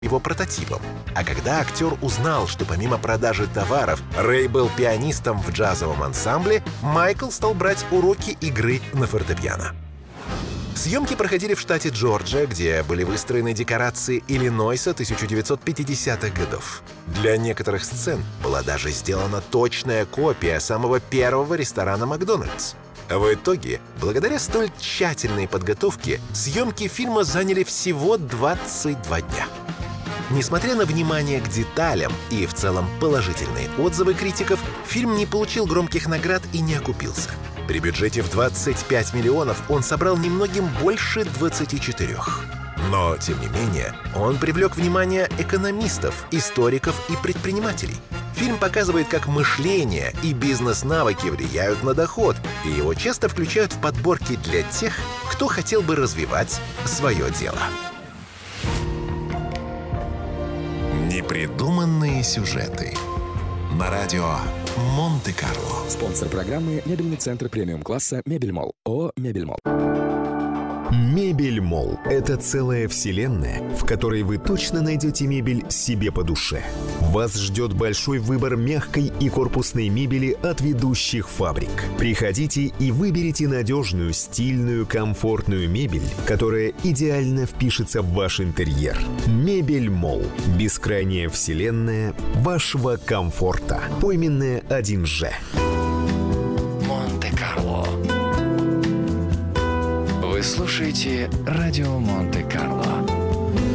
его прототипом. А когда актер узнал, что помимо продажи товаров Рэй был пианистом в джазовом ансамбле, Майкл стал брать уроки игры на фортепиано. Съемки проходили в штате Джорджия, где были выстроены декорации Иллинойса 1950-х годов. Для некоторых сцен была даже сделана точная копия самого первого ресторана «Макдональдс». В итоге, благодаря столь тщательной подготовке, съемки фильма заняли всего 22 дня. Несмотря на внимание к деталям и в целом положительные отзывы критиков, фильм не получил громких наград и не окупился. При бюджете в 25 миллионов он собрал немногим больше 24. Но, тем не менее, он привлек внимание экономистов, историков и предпринимателей. Фильм показывает, как мышление и бизнес-навыки влияют на доход, и его часто включают в подборки для тех, кто хотел бы развивать свое дело. Непридуманные сюжеты на радио Монте-Карло. Спонсор программы — мебельный центр премиум-класса «Мебельмолл». ООО «Мебельмолл». Мебельмолл – это целая вселенная, в которой вы точно найдете мебель себе по душе. Вас ждет большой выбор мягкой и корпусной мебели от ведущих фабрик. Приходите и выберите надежную, стильную, комфортную мебель, которая идеально впишется в ваш интерьер. Мебельмолл – бескрайняя вселенная вашего комфорта. Пойменная 1Ж. Монте-Карло. Вы слушаете радио Монте-Карло.